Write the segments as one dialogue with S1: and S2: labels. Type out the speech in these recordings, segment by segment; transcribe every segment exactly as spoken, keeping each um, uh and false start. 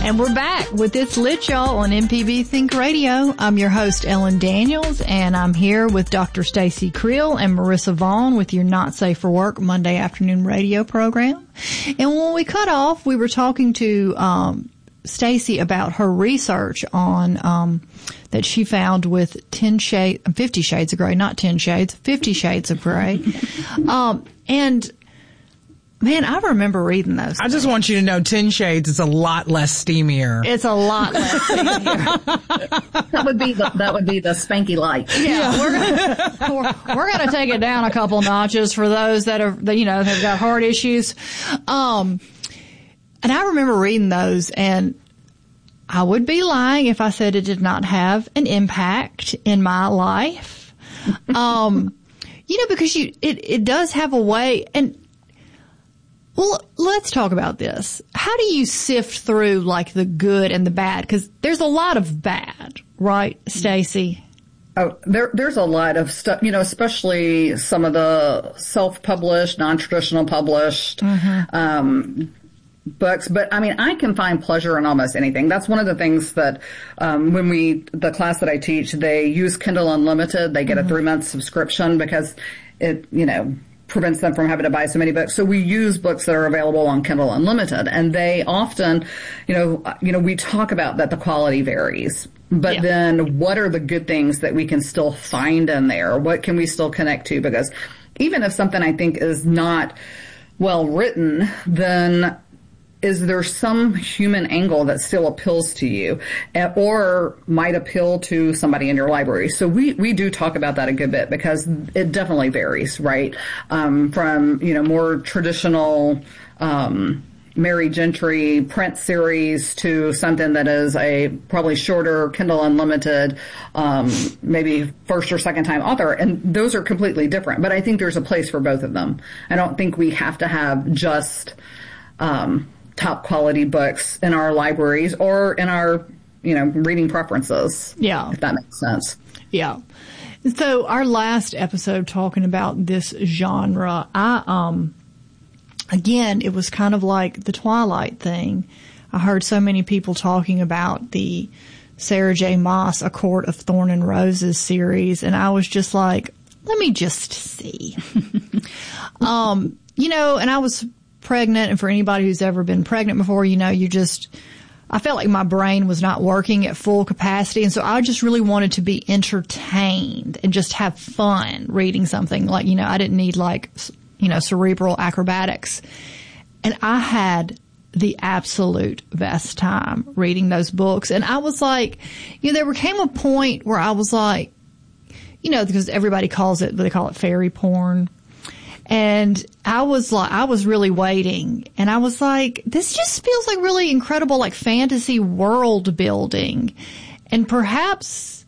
S1: And we're back with It's Lit, y'all, on M P B Think Radio. I'm your host, Ellen Daniels, and I'm here with Doctor Stacy Creel and Marissa Vaughn with your Not Safe for Work Monday afternoon radio program. And when we cut off, we were talking to um Stacy about her research on um that she found with ten shades, fifty shades of gray, not ten shades, fifty shades of gray. um and Man, I remember reading those.
S2: I just want you to know ten shades is a lot less steamier.
S1: It's a lot less steamier.
S3: That would be the, that would be the spanky light.
S1: Yeah, we're gonna, we're, we're gonna take it down a couple notches for those that are, that, you know, have got heart issues. Um, and I remember reading those, and I would be lying if I said it did not have an impact in my life. Um, you know, because you, it, it does have a way, and, well, let's talk about this. How do you sift through, like, the good and the bad? Because there's a lot of bad, right, Stacy?
S3: Oh, there, there's a lot of stuff, you know, especially some of the self-published, non-traditional published, mm-hmm. um, books. But, I mean, I can find pleasure in almost anything. That's one of the things that, um, when we, the class that I teach, they use Kindle Unlimited. They get mm-hmm. a three-month subscription because it, you know, prevents them from having to buy so many books. So we use books that are available on Kindle Unlimited, and they often, you know, you know, we talk about that the quality varies, but yeah. then what are the good things that we can still find in there? What can we still connect to? Because even if something I think is not well written, then is there some human angle that still appeals to you or might appeal to somebody in your library? So we, we do talk about that a good bit because it definitely varies, right? Um, from, you know, more traditional, um, Mary Gentry print series to something that is a probably shorter Kindle Unlimited, um, maybe first or second time author. And those are completely different, but I think there's a place for both of them. I don't think we have to have just, um, top quality books in our libraries or in our, you know, reading preferences.
S1: Yeah.
S3: If that makes sense.
S1: Yeah. So our last episode talking about this genre, I, um, again, it was kind of like the Twilight thing. I heard so many people talking about the Sarah J. Maas A Court of Thorn and Roses series, and I was just like, let me just see. um, you know, and I was pregnant, and for anybody who's ever been pregnant before, you know, you just, I felt like my brain was not working at full capacity, and so I just really wanted to be entertained and just have fun reading something. Like, you know, I didn't need like, you know, cerebral acrobatics. And I had the absolute best time reading those books. And I was like, you know, there came a point where I was like, you know, because everybody calls it, they call it fairy porn. And I was like, I was really waiting, and I was like, this just feels like really incredible, like fantasy world building. And perhaps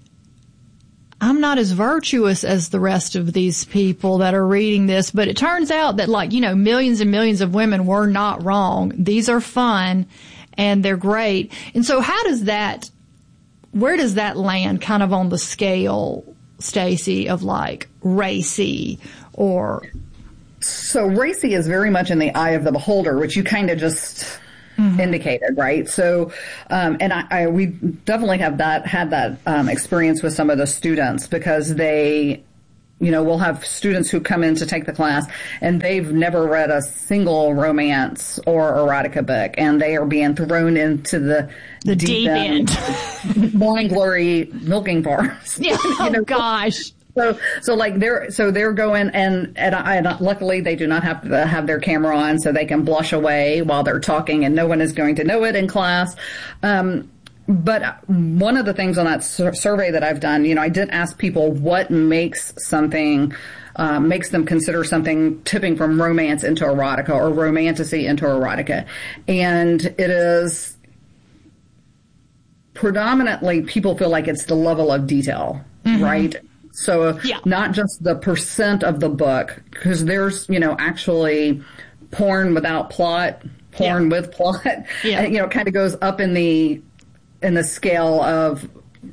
S1: I'm not as virtuous as the rest of these people that are reading this, but it turns out that, like, you know, millions and millions of women were not wrong. These are fun and they're great. And so how does that, where does that land kind of on the scale, Stacy, of like racy? Or
S3: so racy is very much in the eye of the beholder, which you kind of just mm-hmm. indicated, right? So, um, and I, I, we definitely have that, had that, um, experience with some of the students because they, you know, we'll have students who come in to take the class and they've never read a single romance or erotica book, and they are being thrown into the,
S1: the deep, deep end,
S3: end. Morning Glory milking farms.
S1: Yeah. Oh, you know, gosh.
S3: So, so like they're, so they're going and, and, I, and luckily they do not have to have their camera on so they can blush away while they're talking and no one is going to know it in class. Um, but one of the things on that sur- survey that I've done, you know, I did ask people what makes something, uh, makes them consider something tipping from romance into erotica or romantasy into erotica. And it is predominantly people feel like it's the level of detail, mm-hmm. right? So yeah. not just the percent of the book, because there's, you know, actually porn without plot, porn yeah. with plot, yeah. and, you know, it kind of goes up in the, in the scale of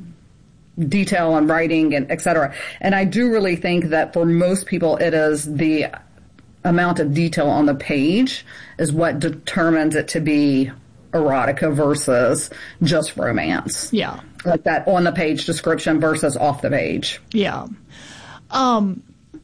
S3: detail and writing and et cetera. And I do really think that for most people, it is the amount of detail on the page is what determines it to be erotica versus just romance.
S1: Yeah.
S3: Like that on the page description versus off the page.
S1: Yeah. Um,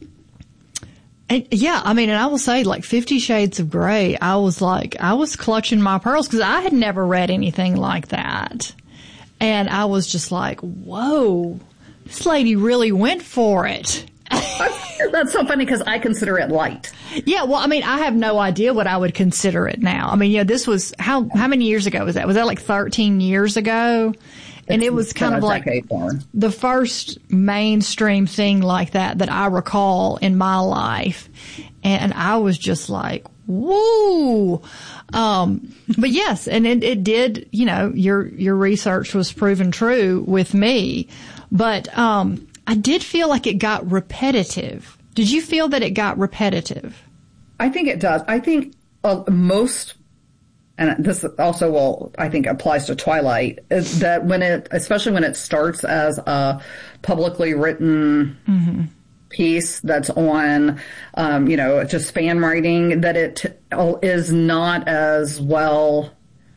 S1: and yeah, I mean, and I will say, like, Fifty Shades of Grey, I was like, I was clutching my pearls because I had never read anything like that. And I was just like, whoa, this lady really went for it.
S3: That's so funny because I consider it light.
S1: Yeah, well, I mean, I have no idea what I would consider it now. I mean, yeah, this was, how how many years ago was that? Was that like thirteen years ago? And
S3: It's
S1: it was kind of like
S3: more.
S1: the first mainstream thing like that that I recall in my life. And I was just like, woo. Um, but yes, and it, it did, you know, your, your research was proven true with me. But, um, I did feel like it got repetitive. Did you feel that it got repetitive?
S3: I think it does. I think uh, most, and this also will, I think, applies to Twilight, is that when it, especially when it starts as a publicly written mm-hmm. piece that's on, um, you know, just fan writing, that it is not as well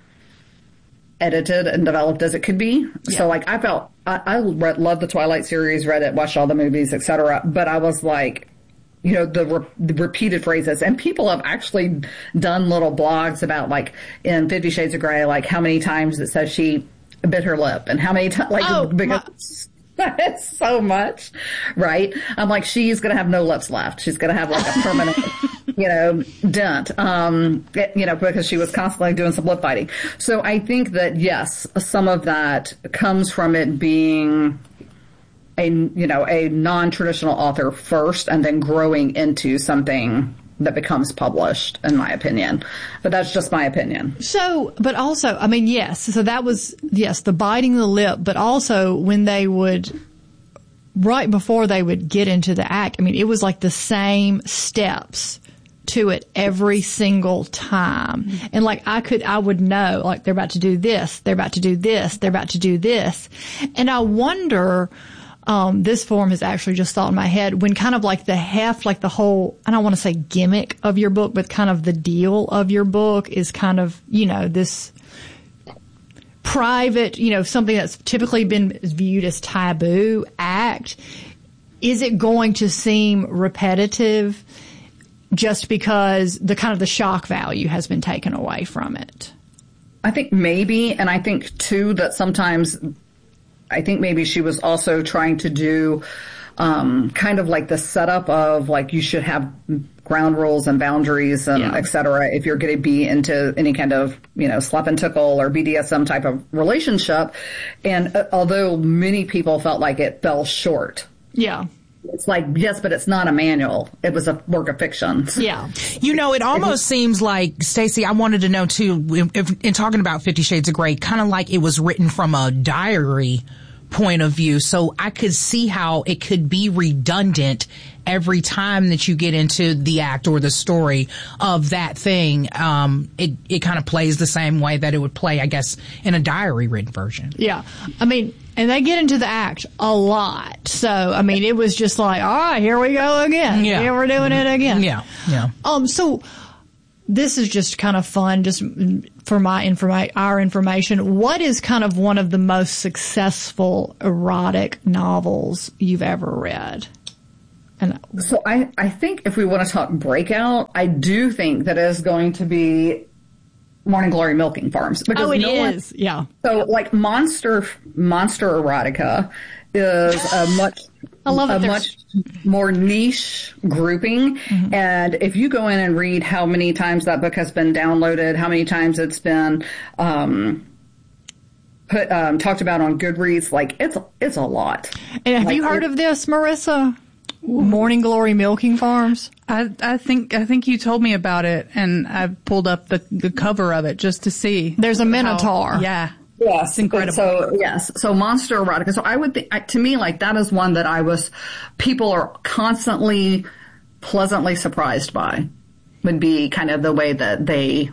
S3: edited and developed as it could be. Yeah. So, like, I felt, I, I read, loved the Twilight series, read it, watched all the movies, et cetera. But I was like, you know, the, re- the repeated phrases, and people have actually done little blogs about, like, in Fifty Shades of Grey, like how many times it says she bit her lip and how many times, like,
S1: oh,
S3: because it's so much, right? I'm like, she's going to have no lips left. She's going to have like a permanent, you know, dent, um, it, you know, because she was constantly doing some lip fighting. So I think that, yes, some of that comes from it being a, you know, a non-traditional author first and then growing into something that becomes published, in my opinion. But that's just my opinion.
S1: So, but also, I mean, yes, so that was, yes, the biting the lip, but also when they would, right before they would get into the act, I mean, it was like the same steps to it every single time. Mm-hmm. And like I could, I would know, like they're about to do this, they're about to do this, they're about to do this. And I wonder, Um, this form has actually just thought in my head when kind of like the heft, like the whole, I don't want to say gimmick of your book, but kind of the deal of your book is kind of, you know, this private, you know, something that's typically been viewed as taboo act. Is it going to seem repetitive just because the kind of the shock value has been taken away from it?
S3: I think maybe, and I think too that sometimes I think maybe she was also trying to do um, kind of like the setup of like you should have ground rules and boundaries and yeah. et cetera if you're going to be into any kind of, you know, slap and tickle or B D S M type of relationship. And uh, although many people felt like it fell short.
S1: Yeah.
S3: It's like, yes, but it's not a manual. It was a work of fiction.
S1: Yeah.
S2: You know, it almost seems like, Stacey, I wanted to know too, if, in talking about Fifty Shades of Grey, kind of like it was written from a diary point of view. So I could see how it could be redundant every time that you get into the act or the story of that thing. Um, it, it kind of plays the same way that it would play, I guess, in a diary written version.
S1: Yeah. I mean, and they get into the act a lot. So, I mean, it was just like, all right, here we go again.
S2: Yeah.
S1: Here we're doing it again.
S2: Yeah. Yeah.
S1: Um, so this is just kind of fun, just for my informa- our information. What is kind of one of the most successful erotic novels you've ever read? And
S3: so I, I think if we want to talk breakout, I do think that it is going to be Morning Glory Milking Farms. Because
S1: oh, it
S3: no
S1: is.
S3: One,
S1: yeah.
S3: So like monster, monster erotica is a much,
S1: I love
S3: a much more niche grouping. Mm-hmm. And if you go in and read how many times that book has been downloaded, how many times it's been, um, put, um, talked about on Goodreads, like it's, it's a lot.
S1: And have
S3: like,
S1: you heard
S3: it,
S1: of this, Marissa? Morning Glory Milking Farms?
S4: I, I think I think you told me about it, and I pulled up the, the cover of it just to see.
S1: There's a Minotaur.
S4: How, yeah.
S3: Yes.
S4: It's incredible.
S3: So, yes. So monster erotica. So I would think, to me, like that is one that I was, people are constantly pleasantly surprised by, would be kind of the way that they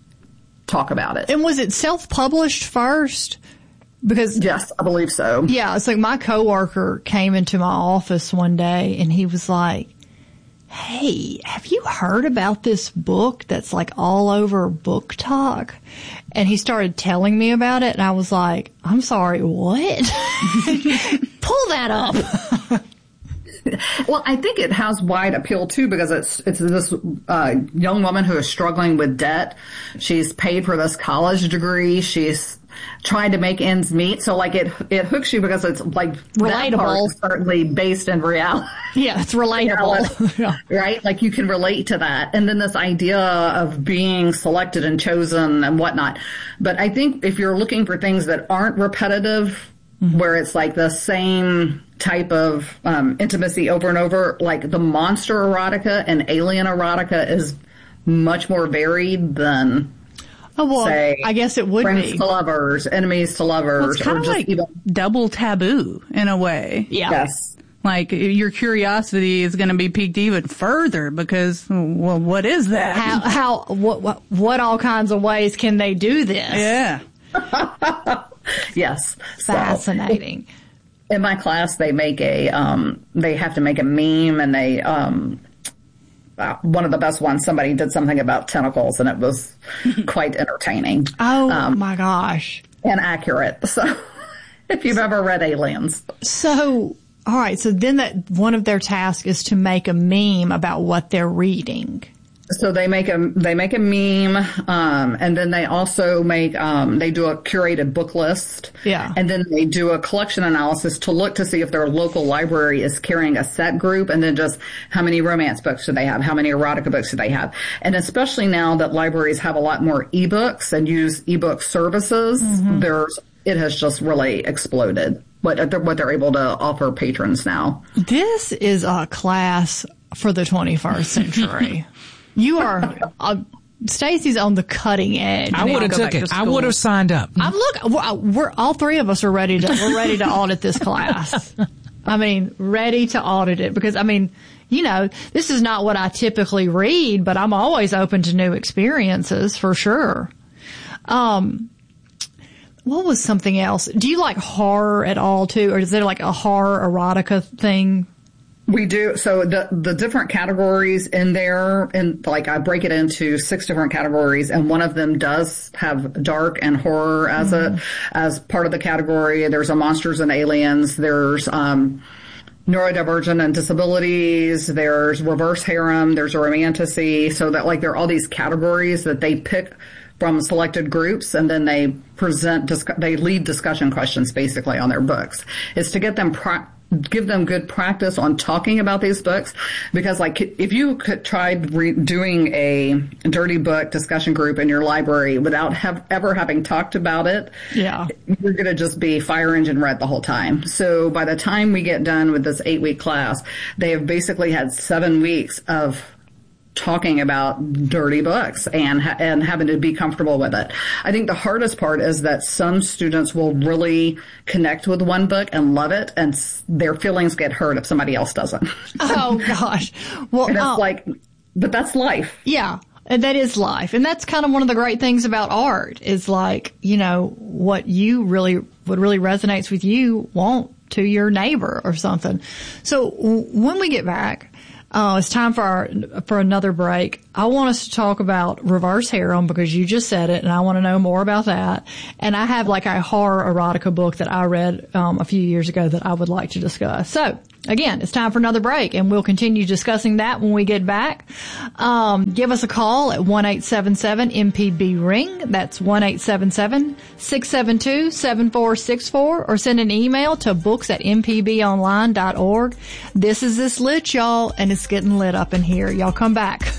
S3: talk about it.
S1: And was it self-published first? Because
S3: yes, I believe so.
S1: Yeah, it's like my coworker came into my office one day and he was like, hey, have you heard about this book that's like all over Book Talk? And he started telling me about it, and I was like, I'm sorry, what? Pull that up.
S3: Well, I think it has wide appeal too, because it's it's this uh, young woman who is struggling with debt. She's paid for this college degree. She's trying to make ends meet. So like it it hooks you because it's like
S1: relatable.
S3: That part is certainly based in reality.
S1: Yeah, it's relatable.
S3: Yeah. Right? Like you can relate to that. And then this idea of being selected and chosen and whatnot. But I think if you're looking for things that aren't repetitive, mm-hmm. where it's like the same type of um, intimacy over and over, like the monster erotica and alien erotica is much more varied than,
S1: oh, well,
S3: say,
S1: I guess it would
S3: friends
S1: be.
S3: to lovers, enemies to lovers.
S4: Well, it's kind
S3: or
S4: of
S3: just
S4: like
S3: even,
S4: double taboo in a way.
S1: Yeah.
S3: Yes.
S4: Like your curiosity is going to be piqued even further because, well, what is that?
S1: How, how, what, what, what all kinds of ways can they do this?
S4: Yeah.
S3: Yes.
S1: Fascinating.
S3: So, in my class, they make a, um, they have to make a meme, and they, um, uh, one of the best ones, somebody did something about tentacles, and it was quite entertaining.
S1: Oh,
S3: um,
S1: my gosh.
S3: And accurate. So, if you've ever read Aliens.
S1: So, all right. So then that one of their tasks is to make a meme about what they're reading.
S3: So they make a they make a meme, um, and then they also make um, they do a curated book list.
S1: Yeah.
S3: And then they do a collection analysis to look to see if their local library is carrying a set group, and then just how many romance books do they have, how many erotica books do they have, and especially now that libraries have a lot more ebooks and use ebook services, mm-hmm. there's it has just really exploded what they're, what they're able to offer patrons now.
S1: This is a class for the twenty-first century. You are, uh, Stacy's on the cutting edge.
S2: I would have took it. I would have signed up.
S1: I'm look, we're, we're, all three of us are ready to, we're ready to audit this class. I mean, ready to audit it because, I mean, you know, this is not what I typically read, but I'm always open to new experiences for sure. Um, what was something else? Do you like horror at all too? Or is there like a horror erotica thing?
S3: We do. So the, the different categories in there, and like I break it into six different categories, and one of them does have dark and horror as mm-hmm. a, as part of the category. There's a monsters and aliens. There's, um, neurodivergent and disabilities. There's reverse harem. There's a romantasy. So that like there are all these categories that they pick from selected groups, and then they present, discuss, they lead discussion questions basically on their books. It's to get them pro- give them good practice on talking about these books, because like if you could try re- doing a dirty book discussion group in your library without have ever having talked about it,
S1: yeah,
S3: you're going to just be fire engine red the whole time. So by the time we get done with this eight week class, they have basically had seven weeks of talking about dirty books and ha- and having to be comfortable with it. I think the hardest part is that some students will really connect with one book and love it, and s- their feelings get hurt if somebody else doesn't.
S1: Oh gosh. Well,
S3: and it's
S1: uh,
S3: like, but that's life.
S1: Yeah. And that is life. And that's kind of one of the great things about art is like, you know, what you really, what really resonates with you won't to your neighbor or something. So w- when we get back, Uh, it's time for our, for another break. I want us to talk about reverse harem because you just said it and I want to know more about that. And I have like a horror erotica book that I read, um, a few years ago that I would like to discuss. So again, it's time for another break and we'll continue discussing that when we get back. Um, give us a call at one eight seven seven M P B ring. That's one eight seven seven six seven two seven four six four or send an email to books at m p b online dot org. This is This Lit, y'all, and it's getting lit up in here. Y'all come back.